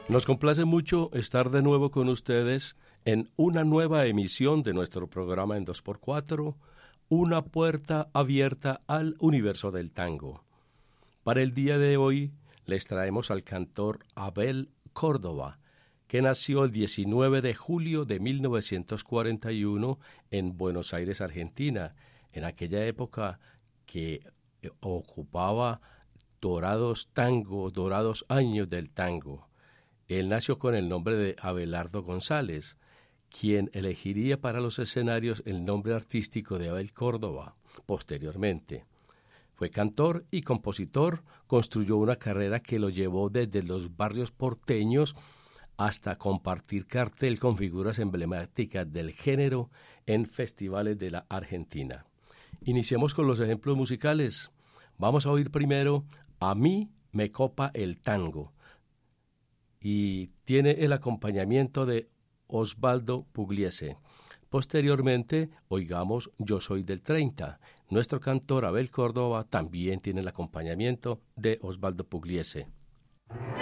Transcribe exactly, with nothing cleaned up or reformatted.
Nos complace mucho estar de nuevo con ustedes en una nueva emisión de nuestro programa en dos por cuatro, Una puerta abierta al universo del tango. Para el día de hoy les traemos al cantor Abel Córdoba, que nació el diecinueve de julio de mil novecientos cuarenta y uno en Buenos Aires, Argentina, en aquella época que ocupaba dorados tango, dorados años del tango. Él nació con el nombre de Abelardo González, quien elegiría para los escenarios el nombre artístico de Abel Córdoba posteriormente. Fue cantor y compositor, construyó una carrera que lo llevó desde los barrios porteños hasta compartir cartel con figuras emblemáticas del género en festivales de la Argentina. Iniciemos con los ejemplos musicales. Vamos a oír primero A mí me copa el tango, y tiene el acompañamiento de Osvaldo Pugliese. Posteriormente, oigamos Yo soy del treinta. Nuestro cantor Abel Córdoba también tiene el acompañamiento de Osvaldo Pugliese.